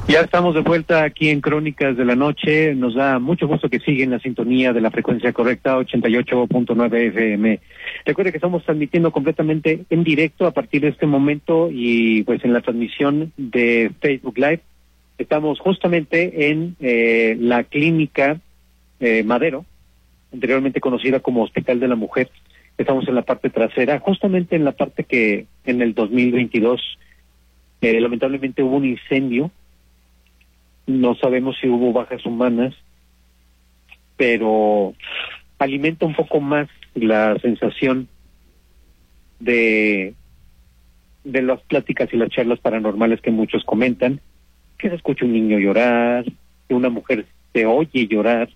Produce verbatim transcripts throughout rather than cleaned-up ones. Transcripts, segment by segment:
Ya estamos de vuelta aquí en Crónicas de la Noche. Nos da mucho gusto que siguen la sintonía de la frecuencia correcta, ochenta y ocho punto nueve F M. Recuerde que estamos transmitiendo completamente en directo a partir de este momento y pues en la transmisión de Facebook Live. Estamos justamente en eh, la clínica eh, Madero, anteriormente conocida como Hospital de la Mujer. Estamos en la parte trasera, justamente en la parte que en el dos mil veintidós eh, lamentablemente hubo un incendio. No sabemos si hubo bajas humanas, pero alimenta un poco más la sensación de, de las pláticas y las charlas paranormales que muchos comentan, que se escucha un niño llorar, que una mujer se oye llorar,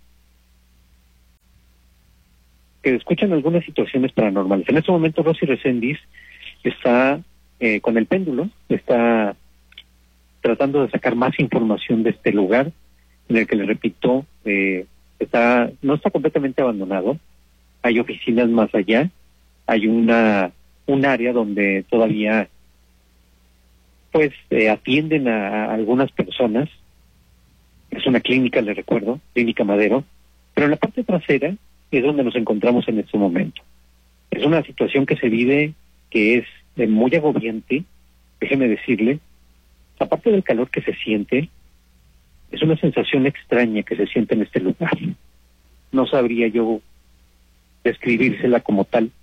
que se escuchan algunas situaciones paranormales. En este momento Rosy Reséndiz está eh, con el péndulo, está tratando de sacar más información de este lugar, en el que, le repito, eh, está no está completamente abandonado. Hay oficinas más allá, hay una un área donde todavía pues eh, atienden a, a algunas personas. Es una clínica, le recuerdo, Clínica Madero, pero en la parte trasera es donde nos encontramos en este momento. Es una situación que se vive que es eh, muy agobiante, déjeme decirle. Aparte del calor que se siente, es una sensación extraña que se siente en este lugar. No sabría yo describírsela como tal,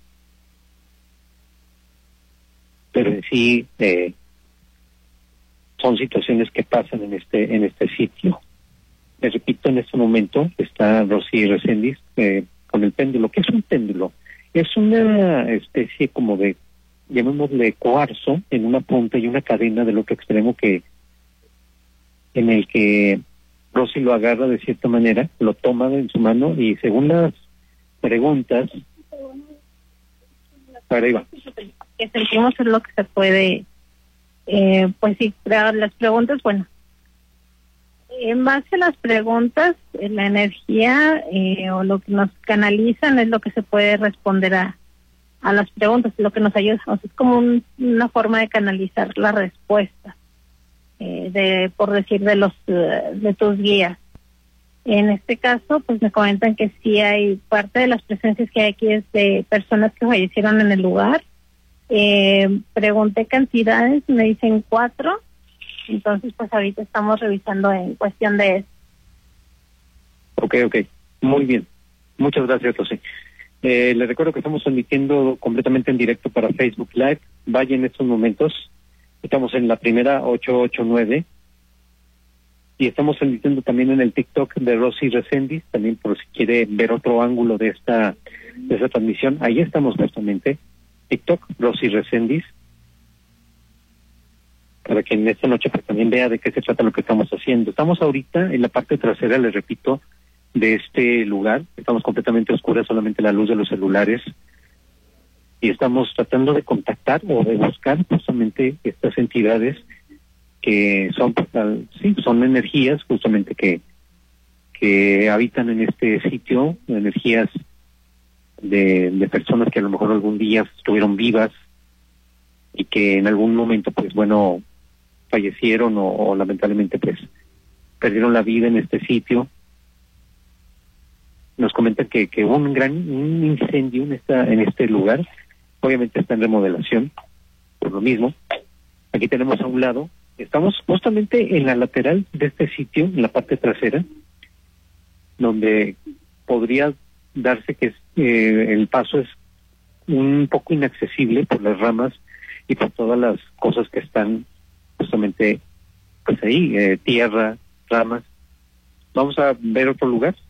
pero en sí eh, son situaciones que pasan en este en este sitio. Les repito, en este momento está Rosy Reséndiz eh, con el péndulo. ¿Qué es un péndulo? Es una especie como de, llamémosle, cuarzo en una punta y una cadena del otro extremo, que en el que Rosy lo agarra de cierta manera, lo toma en su mano y según las preguntas, para ahí va. Que sentimos es lo que se puede, eh, pues sí, las preguntas, bueno, en base a las preguntas, la energía eh, o lo que nos canalizan es lo que se puede responder a a las preguntas, lo que nos ayuda. O sea, es como un, una forma de canalizar la respuesta, eh, de por decir, de los uh, de tus guías. En este caso, pues me comentan que sí hay parte de las presencias que hay aquí es de personas que fallecieron en el lugar. Eh, pregunté cantidades, me dicen cuatro, entonces pues ahorita estamos revisando en cuestión de eso. Ok, ok, muy bien. Muchas gracias, Rosy. Eh, les recuerdo que estamos transmitiendo completamente en directo para Facebook Live. Vaya en estos momentos. Estamos en la primera ochocientos ochenta y nueve. Y estamos transmitiendo también en el TikTok de Rosy Reséndiz, también por si quiere ver otro ángulo de esta de esta transmisión. Ahí estamos justamente. TikTok, Rosy Reséndiz. Para que en esta noche pues también vea de qué se trata lo que estamos haciendo. Estamos ahorita en la parte trasera, les repito, de este lugar. Estamos completamente oscuras, solamente la luz de los celulares, y estamos tratando de contactar o de buscar justamente estas entidades que son pues, al, sí, son energías justamente que que habitan en este sitio, energías de, de personas que a lo mejor algún día estuvieron vivas y que en algún momento pues bueno fallecieron o, o lamentablemente pues perdieron la vida en este sitio. Nos comentan que, que hubo un gran un incendio en esta en este lugar. Obviamente está en remodelación, por lo mismo. Aquí tenemos a un lado, estamos justamente en la lateral de este sitio, en la parte trasera, donde podría darse que eh, el paso es un poco inaccesible por las ramas y por todas las cosas que están justamente pues ahí, eh, tierra, ramas. Vamos a ver otro lugar.